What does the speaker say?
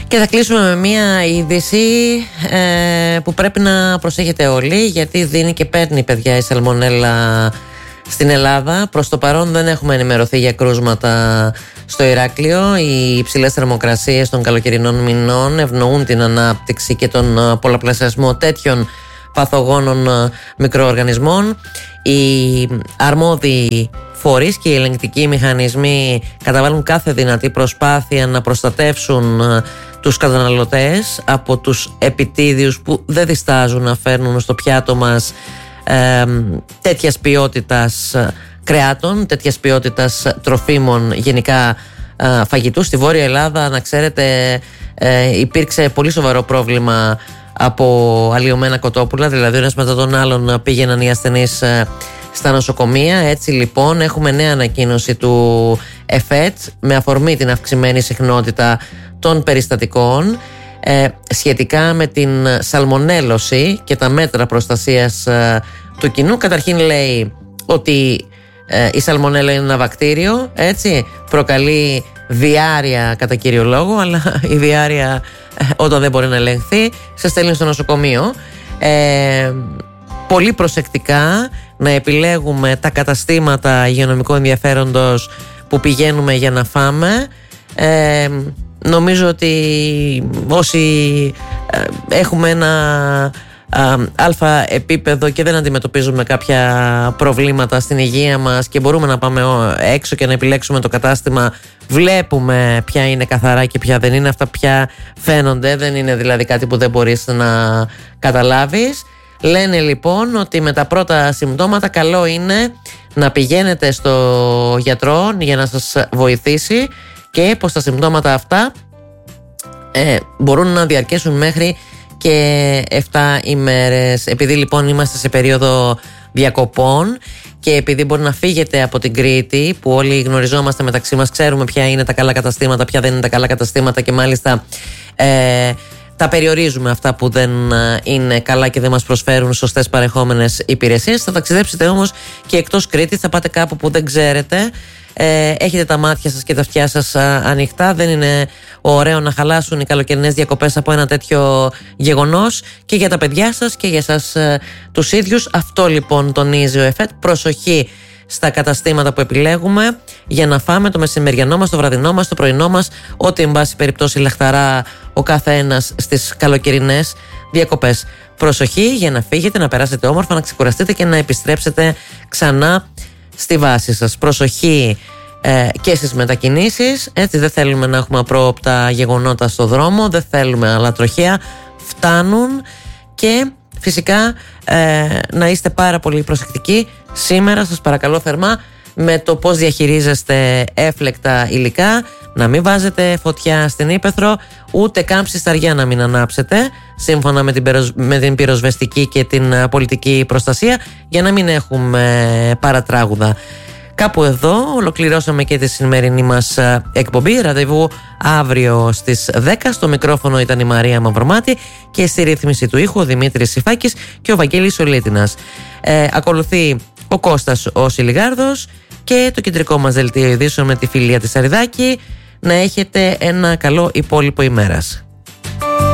Και θα κλείσουμε με μια είδηση που πρέπει να προσέχετε όλοι, γιατί δίνει και παίρνει, παιδιά, η σαλμονέλα στην Ελλάδα. Προς το παρόν δεν έχουμε ενημερωθεί για κρούσματα στο Ηράκλειο. Οι υψηλές θερμοκρασίες των καλοκαιρινών μηνών ευνοούν την ανάπτυξη και τον πολλαπλασιασμό τέτοιων παθογόνων μικροοργανισμών. Οι αρμόδιοι φορείς και οι ελεγκτικοί μηχανισμοί καταβάλουν κάθε δυνατή προσπάθεια να προστατεύσουν τους καταναλωτές από τους επιτίδιους που δεν διστάζουν να φέρνουν στο πιάτο μας τέτοιας ποιότητας κρεάτων, τέτοιας ποιότητας τροφίμων, γενικά φαγητού. Στη Βόρεια Ελλάδα, να ξέρετε, υπήρξε πολύ σοβαρό πρόβλημα από αλλοιωμένα κοτόπουλα, δηλαδή ένας μετά τον άλλον πήγαιναν οι ασθενείς στα νοσοκομεία. Έτσι λοιπόν έχουμε νέα ανακοίνωση του ΕΦΕΤ με αφορμή την αυξημένη συχνότητα των περιστατικών σχετικά με την σαλμονέλωση και τα μέτρα προστασίας του κοινού. Καταρχήν λέει ότι η σαλμονέλα είναι ένα βακτήριο, έτσι, προκαλεί διάρρεια κατά κύριο λόγο, αλλά η διάρρεια όταν δεν μπορεί να ελεγχθεί σε στέλνει στο νοσοκομείο. Πολύ προσεκτικά να επιλέγουμε τα καταστήματα υγειονομικού ενδιαφέροντος που πηγαίνουμε για να φάμε. Νομίζω ότι όσοι έχουμε ένα αλφα επίπεδο και δεν αντιμετωπίζουμε κάποια προβλήματα στην υγεία μας και μπορούμε να πάμε έξω και να επιλέξουμε το κατάστημα, βλέπουμε ποια είναι καθαρά και ποια δεν είναι. Αυτά πια φαίνονται, δεν είναι δηλαδή κάτι που δεν μπορείς να καταλάβεις. Λένε λοιπόν ότι με τα πρώτα συμπτώματα καλό είναι να πηγαίνετε στο γιατρό για να σας βοηθήσει, και πως τα συμπτώματα αυτά μπορούν να διαρκέσουν μέχρι και 7 ημέρες. Επειδή λοιπόν είμαστε σε περίοδο διακοπών και επειδή μπορεί να φύγετε από την Κρήτη, που όλοι γνωριζόμαστε μεταξύ μας, ξέρουμε ποια είναι τα καλά καταστήματα, ποια δεν είναι τα καλά καταστήματα, και μάλιστα τα περιορίζουμε αυτά που δεν είναι καλά και δεν μας προσφέρουν σωστές παρεχόμενες υπηρεσίες. Θα ταξιδέψετε όμως και εκτός Κρήτης, θα πάτε κάπου που δεν ξέρετε, έχετε τα μάτια σας και τα αυτιά σας ανοιχτά. Δεν είναι ωραίο να χαλάσουν οι καλοκαιρινές διακοπές από ένα τέτοιο γεγονός, και για τα παιδιά σας και για σας τους ίδιους. Αυτό λοιπόν τονίζει ο ΕΦΕΤ. Προσοχή στα καταστήματα που επιλέγουμε για να φάμε, το μεσημεριανό μας, το βραδινό μας, το πρωινό μας, ό,τι εν πάση περιπτώσει λαχταρά ο κάθε ένας στις καλοκαιρινές διακοπές. Προσοχή για να φύγετε, να περάσετε όμορφα, να ξεκουραστείτε και να επιστρέψετε ξανά στη βάση σας. Προσοχή και στις μετακινήσεις, έτσι, δεν θέλουμε να έχουμε απρόοπτα γεγονότα στο δρόμο, δεν θέλουμε άλλα τροχαία, φτάνουν. Και φυσικά να είστε πάρα πολύ προσεκτικοί σήμερα, σας παρακαλώ θερμά, με το πώς διαχειρίζεστε έφλεκτα υλικά. Να μην βάζετε φωτιά στην ύπαιθρο, ούτε καν ψισταριά να μην ανάψετε, σύμφωνα με την πυροσβεστική και την πολιτική προστασία, για να μην έχουμε παρατράγουδα. Κάπου εδώ ολοκληρώσαμε και τη σημερινή μας εκπομπή. Ραντεβού αύριο στις 10. Στο μικρόφωνο ήταν η Μαρία Μαυρομάτη και στη ρύθμιση του ήχου ο Δημήτρης Σιφάκης και ο Βαγγέλης Ολίτινας. Ακολουθεί ο Κώστας ο Σιλιγάρδος και το κεντρικό μας δελτίο ειδήσεων με τη Φιλία της Σαριδάκη. Να έχετε ένα καλό υπόλοιπο ημέρας.